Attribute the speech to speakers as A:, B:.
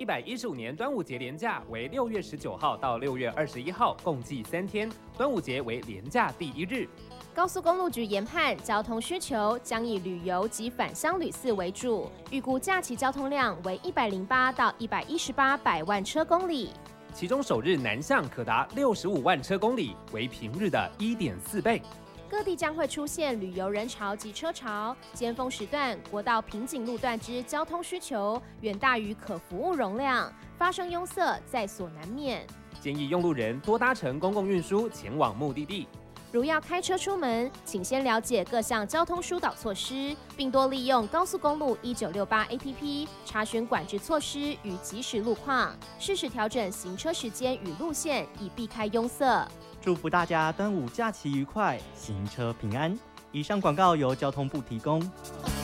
A: 2015年端午节连假为6月19号到6月21号，共计3天。端午节为连假第1日。
B: 高速公路局研判，交通需求将以旅游及返乡旅次为主，预估假期交通量为108到118百万车公里。
A: 其中首日南向可达65万车公里，为平日的1.4倍。
B: 各地将会出现旅游人潮及车潮，尖峰时段国道瓶颈路段之交通需求远大于可服务容量，发生拥塞在所难免。
A: 建议用路人多搭乘公共运输前往目的地。
B: 如要开车出门，请先了解各项交通疏导措施，并多利用高速公路1968 APP 查询管制措施与即时路况，适时调整行车时间与路线，以避开拥塞。
C: 祝福大家端午假期愉快，行车平安。以上广告由交通部提供。